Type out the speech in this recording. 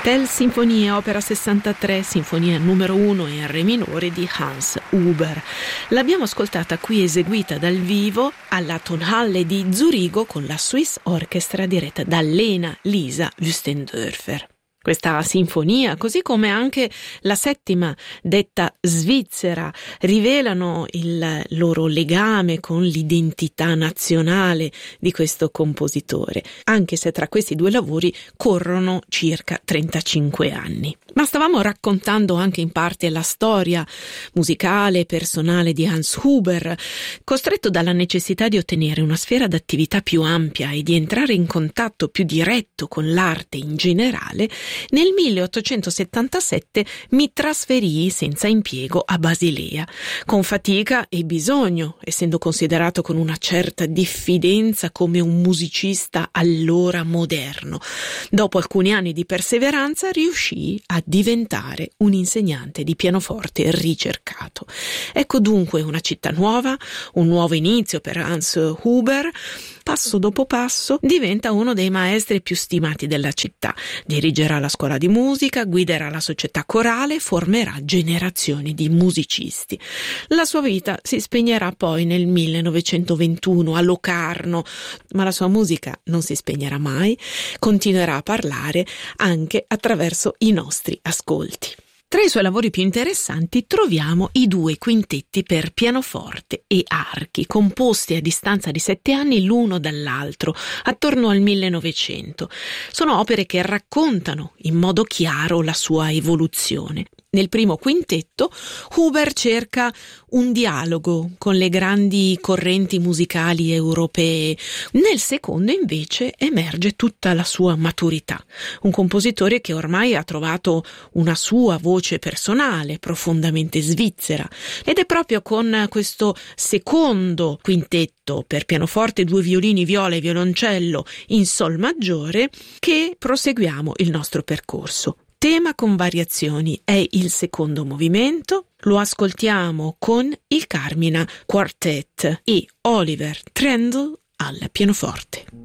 Tell Sinfonia, opera 63, sinfonia numero 1 in re minore di Hans Huber. L'abbiamo ascoltata qui eseguita dal vivo alla Tonhalle di Zurigo con la Swiss Orchestra diretta da Lena Lisa Wüstendörfer. Questa sinfonia, così come anche la settima detta svizzera, rivelano il loro legame con l'identità nazionale di questo compositore, anche se tra questi due lavori corrono circa 35 anni. Ma stavamo raccontando anche in parte la storia musicale e personale di Hans Huber, costretto dalla necessità di ottenere una sfera d'attività più ampia e di entrare in contatto più diretto con l'arte in generale. Nel 1877 mi trasferii senza impiego a Basilea, con fatica e bisogno, essendo considerato con una certa diffidenza come un musicista allora moderno. Dopo alcuni anni di perseveranza riuscii a diventare un insegnante di pianoforte ricercato. Ecco dunque una città nuova, un nuovo inizio per Hans Huber. Passo dopo passo diventa uno dei maestri più stimati della città. Dirigerà la scuola di musica, guiderà la società corale, formerà generazioni di musicisti. La sua vita si spegnerà poi nel 1921 a Locarno, ma la sua musica non si spegnerà mai, continuerà a parlare anche attraverso i nostri ascolti. Tra i suoi lavori più interessanti troviamo i 2 quintetti per pianoforte e archi, composti a distanza di 7 anni l'uno dall'altro, attorno al 1900. Sono opere che raccontano in modo chiaro la sua evoluzione. Nel primo quintetto Huber cerca un dialogo con le grandi correnti musicali europee. Nel secondo invece emerge tutta la sua maturità. Un compositore che ormai ha trovato una sua voce personale, profondamente svizzera. Ed è proprio con questo secondo quintetto per pianoforte, 2 violini, viola e violoncello in sol maggiore che proseguiamo il nostro percorso. Tema con variazioni è il secondo movimento, lo ascoltiamo con il Carmina Quartet e Oliver Trendle al pianoforte.